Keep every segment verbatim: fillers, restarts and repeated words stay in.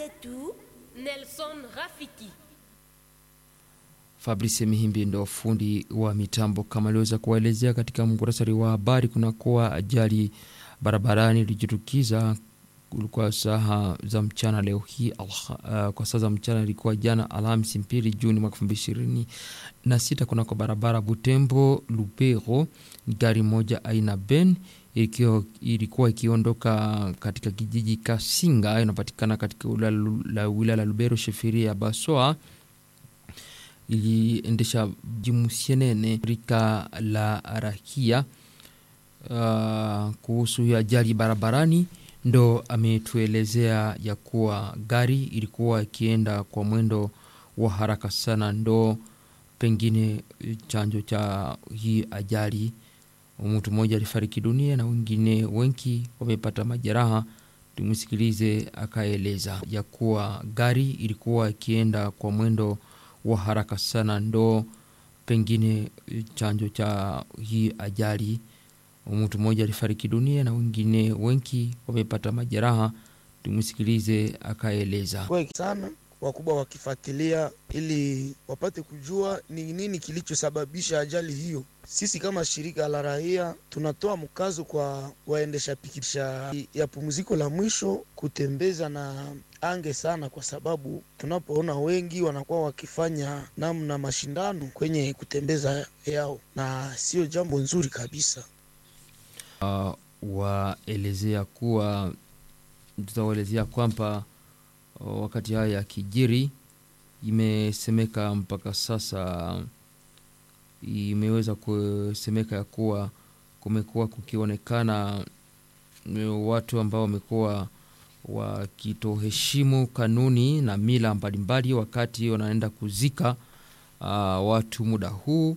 zetu Nelson Rafiki. Fabrice Mihimbi ndo fundi wa mitambo. Kama aliweza kuelezea katika mkurasari wa habari, kuna kuwa ajali barabarani ilijitukiza kwa saa za mchana leo hii. Uh, kwa saa za mchana ilikuwa jana Alhamisi mbili Juni mwaka elfu mbili ishirini na sita kuna kwa barabara Butembo Lubero. Gari moja aina Ben ilikuwa, ilikuwa ikiondoka katika kijiji Kasinga inapatikana katika wilaya la Lubero shefiria ya Basoa. Iliendesha jimusienene rika la Rakia. Uh, kuhusu ya ajali barabarani ndo ametuelezea ya kuwa gari ilikuwa ikienda kwa mwendo wa haraka sana, ndo pengine chanjo cha hii ajali. Mtu mmoja alifariki dunia na wengine wengi wamepata majeraha. Tumusikilize akaeleza ya kuwa gari ilikuwa ikienda kwa mwendo wa haraka sana, ndo pengine chanjo cha hii ajali. Mtu mmoja alifariki dunia na wengine wengi wamepata majeraha. Tumusikilize akaeleza. Kwa sana wakubwa wakifuatilia ili wapate kujua ni nini kilichosababisha ajali hiyo. Sisi kama shirika la raia tunatoa mkazo kwa waendesha pikipiki ya pumziko la mwisho kutembeza na ange sana, kwa sababu tunapoona wengi wanakuwa wakifanya namna mashindano kwenye kutembeza yao na sio jambo nzuri kabisa. Uh, waelezea kuwa tutawaelezea kwamba uh, wakati haya ya kijiri imesemeka mpaka sasa, imeweza kusemeka ya kuwa kumekuwa kukionekana watu ambao wamekuwa wakitoheshimu kanuni na mila mbalimbali wakati wanaenda kuzika uh, watu muda huu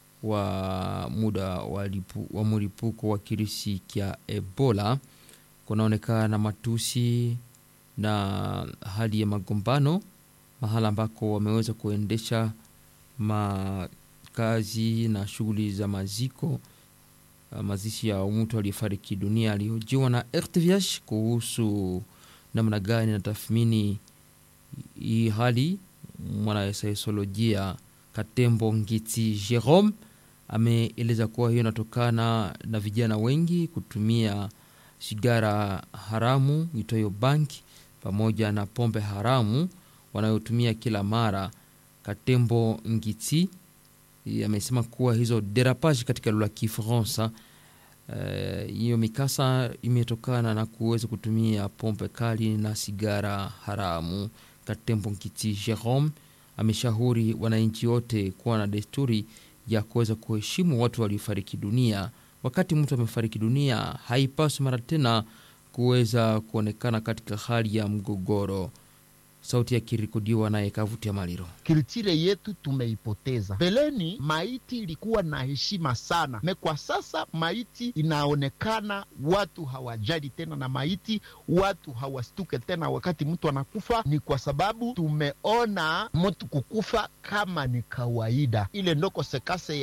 wa muda wa, lipu, wa mlipuko wa kirisi kia Ebola. Kunaonekana matusi na hali ya magombano mahala ambako wameweza kuendesha makazi na shughuli za maziko, mazishi ya mtu aliyefariki dunia. Alihojiwa na R T V H kuhusu namna gani na tathmini hii hali. Mwana saikolojia Katembo Ngiti Jerome ameeleza kuwa hiyo inatokana na vijana wengi kutumia sigara haramu itoyo banki pamoja na pombe haramu wanayotumia kila mara. Katembo Ngiti amesema kuwa hizo derapage katika lugha ya Kifaransa, hiyo uh, mikasa imetokana na kuweza kutumia pombe kali na sigara haramu. Katembo Ngiti Jerome ameshauri wananchi wote kuwa na desturi ya kuweza kuheshimu watu waliofariki dunia. Wakati mtu amefariki dunia, haipaswi mara tena kuweza kuonekana katika hali ya mgogoro. Sauti ya kirikodiwa naye Kavutia Maliro. Kilitire yetu tumeipoteza. Beleni maiti ilikuwa na heshima sana. Me kwa sasa maiti inaonekana watu hawajali tena na maiti, watu hawastuke tena wakati mtu anakufa. Ni kwa sababu tumeona mtu kukufa kama ni kawaida. Ile ndoko sekase